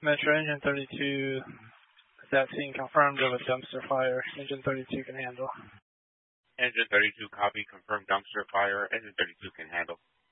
Metro Engine 32, that scene confirmed of a dumpster fire. Engine 32 can handle. Engine 32, copy. Confirmed dumpster fire. Engine 32 can handle.